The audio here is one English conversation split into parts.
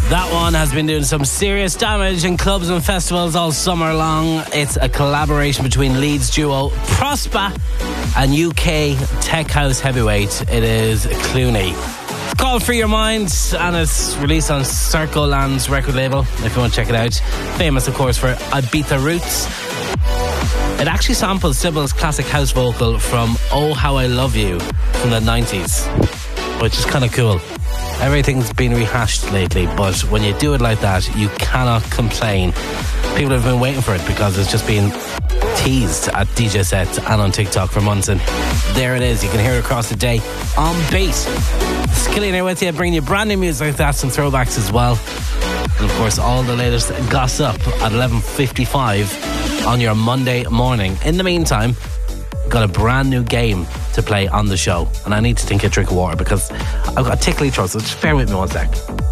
That one has been doing some serious damage in clubs and festivals all summer long. It's a collaboration between Leeds duo Prospa and UK tech house heavyweight. It is Clooney. It's called Free Your Mind and it's released on Circle Land's record label if you want to check it out. Famous, of course, for Ibiza Roots. It actually samples Sybil's classic house vocal from Oh How I Love You from the 90s, which is kind of cool. Everything's been rehashed lately, but when you do it like that, you cannot complain. People have been waiting for it because it's just been teased at DJ sets and on TikTok for months, and there it is. You can hear it across the day on beat. Skillian here with you, bringing you brand new music like that, some throwbacks as well, and of course all the latest gossip at 11:55 on your Monday morning. In the meantime, got a brand new game to play on the show, and I need to take a drink of water because I've got a tickly throat, so just bear with me one sec.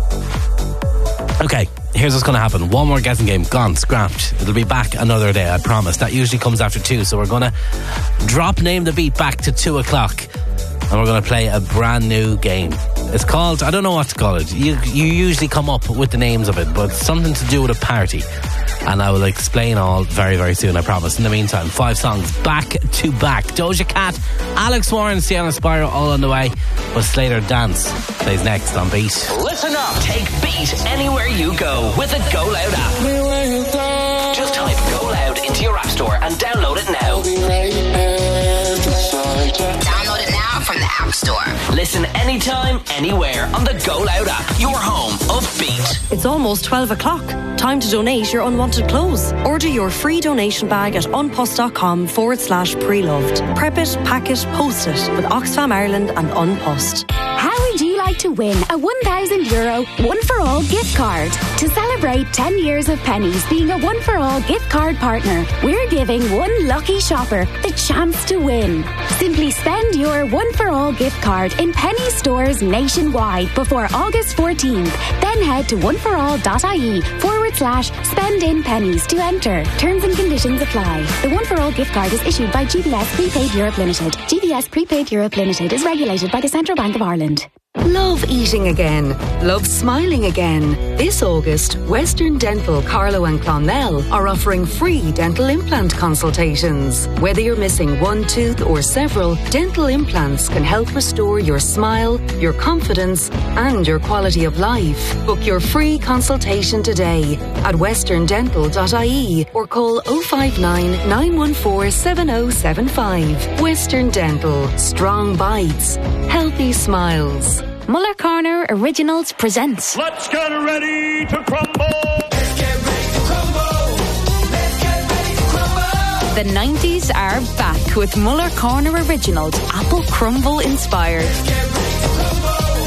Okay, here's what's going to happen. One more guessing game, gone, scrapped. It'll be back another day, I promise. That usually comes after 2, so we're going to drop Name the Beat back to 2 o'clock, and we're going to play a brand new game. It's called, I don't know what to call it. You usually come up with the names of it, but it's something to do with a party. And I will explain all very, very soon, I promise. In the meantime, 5 songs back to back. Doja Cat, Alex Warren, Sienna Spyro, all on the way. But Slater Dance plays next on Beat. Listen up. Take Beat anywhere you go with the Go Loud app. Just type Go Loud into your app store and download it now. Download it now from the App Store. Listen anytime, anywhere on the Go Loud app. Your home of Beat. It's almost 12 o'clock. Time to donate your unwanted clothes. Order your free donation bag at unpost.com/pre-loved. Prep it, pack it, post it with Oxfam Ireland and Unpost. How would you like to win a €1,000 one-for-all gift card? To celebrate 10 years of Penneys being a one-for-all gift card partner, we're giving one lucky shopper the chance to win. Simply spend your one-for-all gift card in Penneys stores nationwide before August 14th. Then head to oneforall.ie/spend-in-pennies to enter. Terms and conditions apply. The one-for-all gift card is issued by GBS Prepaid Europe Limited. GBS Prepaid Europe Limited is regulated by the Central Bank of Ireland. Love eating again. Love smiling again. This August, Western Dental Carlow and Clonmel are offering free dental implant consultations. Whether you're missing one tooth or several, dental implants can help restore your smile, your confidence and your quality of life. Book your free consultation today at westerndental.ie or call 059 914 7075. Western Dental. Strong bites. Healthy smiles. Muller Corner Originals presents Let's get ready to crumble. Let's get ready to crumble. Let's get ready to crumble. The 90s are back with Muller Corner Originals, Apple Crumble inspired. Let's get ready to crumble.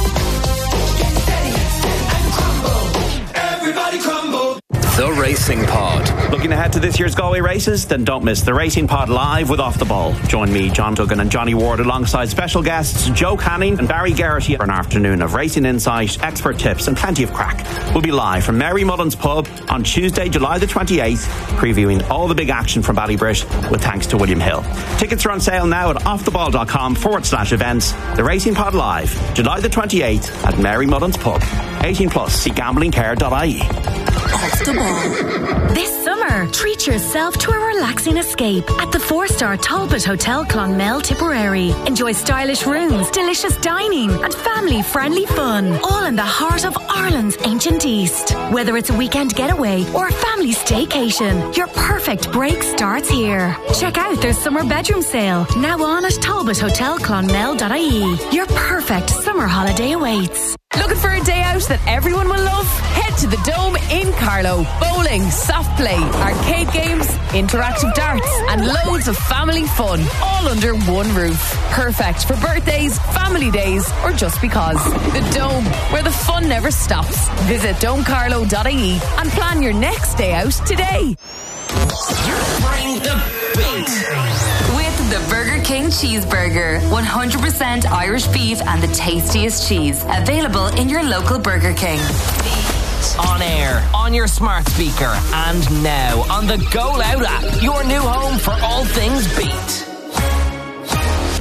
Get steady and crumble. Everybody crumble. The Racing Pod. Looking ahead to this year's Galway races? Then don't miss the Racing Pod live with Off the Ball. Join me, John Duggan and Johnny Ward alongside special guests Joe Canning and Barry Garrity for an afternoon of racing insight, expert tips and plenty of crack. We'll be live from Mary Mullen's Pub on Tuesday, July the 28th, previewing all the big action from Ballybrit with thanks to William Hill. Tickets are on sale now at offtheball.com/events. The Racing Pod live, July the 28th at Mary Mullen's Pub. 18 plus, see gamblingcare.ie. Off the Ball. This summer, treat yourself to a relaxing escape at the 4-star Talbot Hotel Clonmel, Tipperary. Enjoy stylish rooms, delicious dining and family-friendly fun, all in the heart of Ireland's ancient East. Whether it's a weekend getaway or a family staycation, your perfect break starts here. Check out their summer bedroom sale, now on at talbothotelclonmel.ie. Your perfect summer holiday awaits. Looking for a day out that everyone will love? Head to the Dome in Carlow. Bowling, soft play, arcade games, interactive darts and loads of family fun, all under one roof. Perfect for birthdays, family days or just because. The Dome, where the fun never stops. Visit domecarlow.ie and plan your next day out today. Bring the beat. With the Burger King Cheeseburger. 100% Irish beef and the tastiest cheese. Available in your local Burger King. On air, on your smart speaker, and now on the Go Loud app. Your new home for all things beat.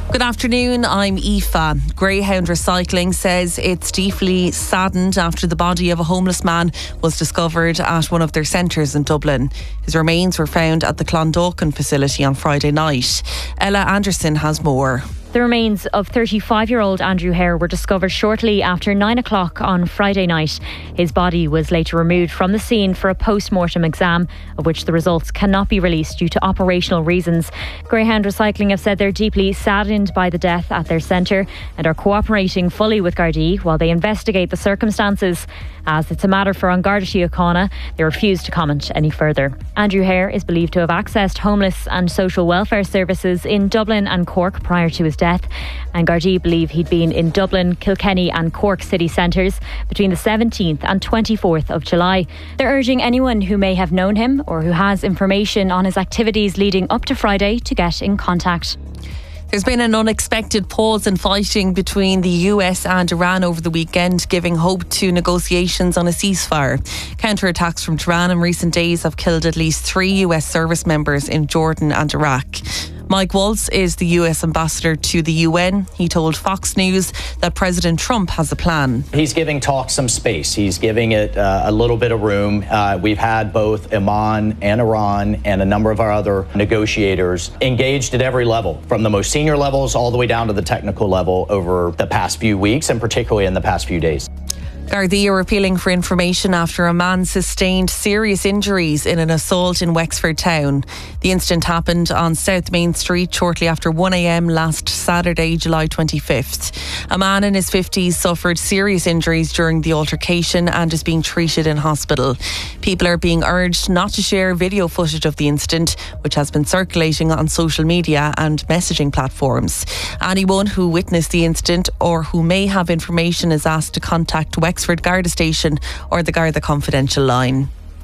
Good afternoon, I'm Aoife. Greyhound Recycling says it's deeply saddened after the body of a homeless man was discovered at one of their centres in Dublin. His remains were found at the Clondalkin facility on Friday night. Ella Anderson has more. The remains of 35-year-old Andrew Hare were discovered shortly after 9 o'clock on Friday night. His body was later removed from the scene for a post-mortem exam, of which the results cannot be released due to operational reasons. Greyhound Recycling have said they're deeply saddened by the death at their centre and are cooperating fully with Gardaí while they investigate the circumstances. As it's a matter for An Garda Síochána, they refuse to comment any further. Andrew Hare is believed to have accessed homeless and social welfare services in Dublin and Cork prior to his death. And Gardaí believe he'd been in Dublin, Kilkenny and Cork city centres between the 17th and 24th of July. They're urging anyone who may have known him or who has information on his activities leading up to Friday to get in contact. There's been an unexpected pause in fighting between the US and Iran over the weekend, giving hope to negotiations on a ceasefire. Counterattacks from Tehran in recent days have killed at least 3 US service members in Jordan and Iraq. Mike Waltz is the US ambassador to the UN. He told Fox News that President Trump has a plan. He's giving talks some space. He's giving it a little bit of room. We've had both Oman and Iran and a number of our other negotiators engaged at every level, from the most senior levels all the way down to the technical level over the past few weeks and particularly in the past few days. Gardaí are appealing for information after a man sustained serious injuries in an assault in Wexford town. The incident happened on South Main Street shortly after 1 a.m. last Saturday, July 25th. A man in his 50s suffered serious injuries during the altercation and is being treated in hospital. People are being urged not to share video footage of the incident, which has been circulating on social media and messaging platforms. Anyone who witnessed the incident or who may have information is asked to contact Wexford Garda Station or the Garda Confidential line.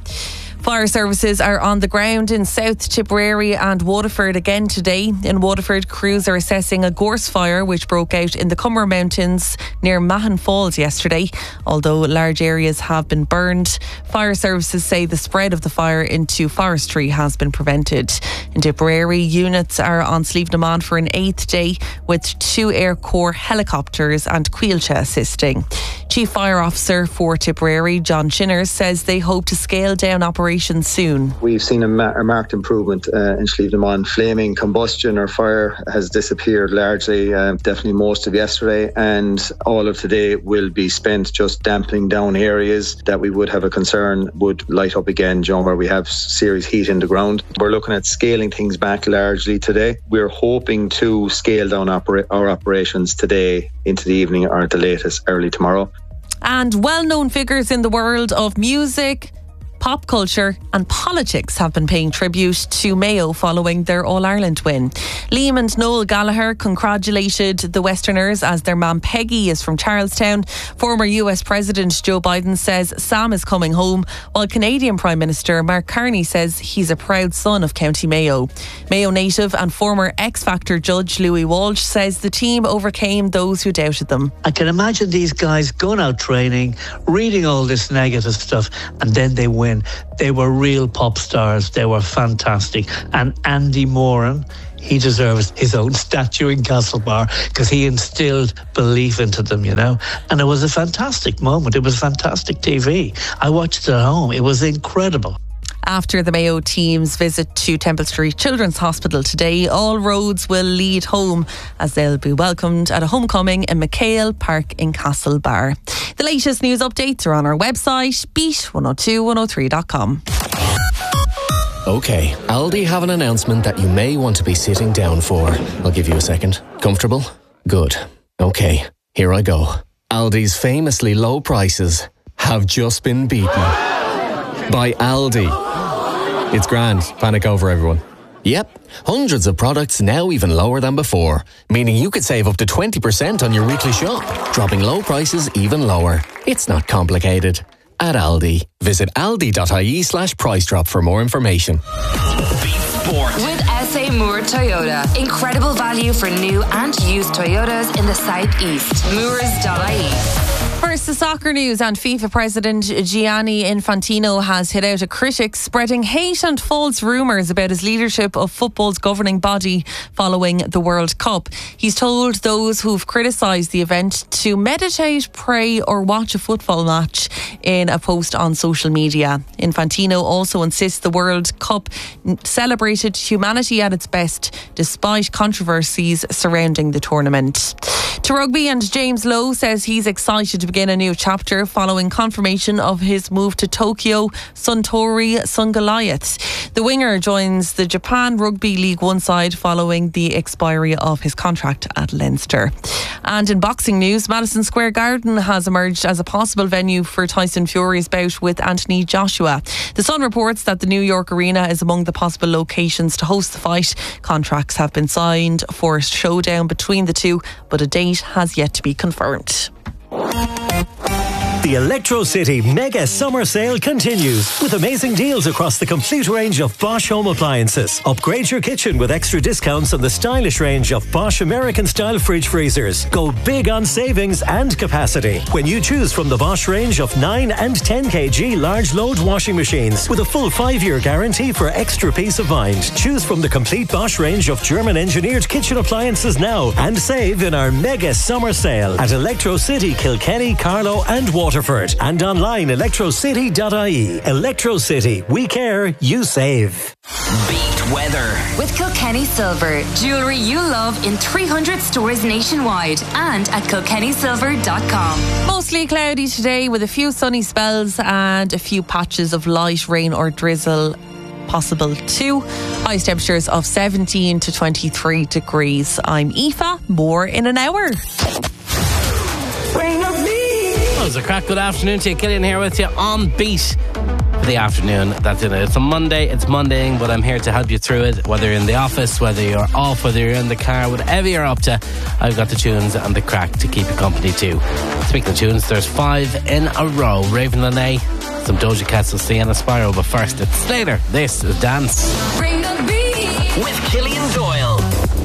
Fire services are on the ground in South Tipperary and Waterford again today. In Waterford, crews are assessing a gorse fire which broke out in the Cummer Mountains near Mahon Falls yesterday. Although large areas have been burned, fire services say the spread of the fire into forestry has been prevented. In Tipperary, units are on Slieve na Mon for an 8th day with 2 Air Corps helicopters and Cuilcha assisting. Chief Fire Officer for Tipperary, John Chinners, says they hope to scale down operations soon. We've seen a marked improvement in Slieve na Mon. Flaming combustion or fire has disappeared largely, definitely most of yesterday, and all of today will be spent just dampening down areas that we would have a concern would light up again, John, where we have serious heat in the ground. We're looking at scaling things back largely today. We're hoping to scale down our operations today into the evening or at the latest early tomorrow. And well-known figures in the world of music, pop culture and politics have been paying tribute to Mayo following their All-Ireland win. Liam and Noel Gallagher congratulated the Westerners as their mum Peggy is from Charlestown. Former US President Joe Biden says Sam is coming home, while Canadian Prime Minister Mark Carney says he's a proud son of County Mayo. Mayo native and former X Factor judge Louis Walsh says the team overcame those who doubted them. I can imagine these guys going out training, reading all this negative stuff, and then they win. They were real pop stars. They were fantastic. And Andy Moran, he deserves his own statue in Castlebar because he instilled belief into them, you know. And it was a fantastic moment. It was fantastic TV. I watched it at home. It was incredible. After the Mayo team's visit to Temple Street Children's Hospital today, all roads will lead home as they'll be welcomed at a homecoming in McHale Park in Castlebar. The latest news updates are on our website, beat102103.com. OK, Aldi have an announcement that you may want to be sitting down for. I'll give you a second. Comfortable? Good. OK, here I go. Aldi's famously low prices have just been beaten by Aldi. It's grand. Panic over, everyone. Yep, hundreds of products now even lower than before, meaning you could save up to 20% on your weekly shop, dropping low prices even lower. It's not complicated. At Aldi, visit aldi.ie/price drop for more information. With SA Moore Toyota. Incredible value for new and used Toyotas in the southeast. Moores.ie. First, the soccer news, and FIFA President Gianni Infantino has hit out at critics spreading hate and false rumours about his leadership of football's governing body following the World Cup. He's told those who've criticised the event to meditate, pray or watch a football match in a post on social media. Infantino also insists the World Cup celebrated humanity at its best despite controversies surrounding the tournament. To rugby, and James Lowe says he's excited to begin a new chapter following confirmation of his move to Tokyo Suntory Sungoliaths. The winger joins the Japan Rugby League One side following the expiry of his contract at Leinster. And in boxing news, Madison Square Garden has emerged as a possible venue for Tyson Fury's bout with Anthony Joshua. The Sun reports that the New York Arena is among the possible locations to host the fight. Contracts have been signed for a showdown between the two, but a date has yet to be confirmed. The Electro City Mega Summer Sale continues with amazing deals across the complete range of Bosch home appliances. Upgrade your kitchen with extra discounts on the stylish range of Bosch American-style fridge freezers. Go big on savings and capacity when you choose from the Bosch range of 9 and 10 kg large load washing machines with a full 5-year guarantee for extra peace of mind. Choose from the complete Bosch range of German-engineered kitchen appliances now and save in our Mega Summer Sale at Electro City, Kilkenny, Carlow and Waterford, and online electrocity.ie. Electro City, we care, you save. Beat weather with Kilkenny Silver, jewellery you love in 300 stores nationwide and at kilkennysilver.com. Mostly cloudy today with a few sunny spells and a few patches of light rain or drizzle possible too. Highest temperatures of 17 to 23 degrees. I'm Aoife, more in an hour. It's a crack. Good afternoon to you. Killian here with you on Beat for the afternoon. That's it. It's a Monday. It's Mondaying, but I'm here to help you through it. Whether you're in the office, whether you're off, whether you're in the car, whatever you're up to, I've got the tunes and the crack to keep you company too. Speaking of tunes, there's 5 in a row. Raven Lene, some Doja Cat, some Sienna Spyro. But first, it's Slater. This is Dance. with Killian Doyle.